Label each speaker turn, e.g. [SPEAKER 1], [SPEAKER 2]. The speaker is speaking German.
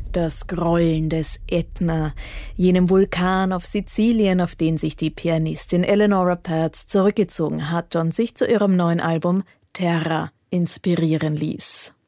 [SPEAKER 1] Das Grollen des Ätna, jenem Vulkan auf Sizilien, auf den sich die Pianistin Eleonora Pertz zurückgezogen hat und sich zu ihrem neuen Album Terra inspirieren ließ.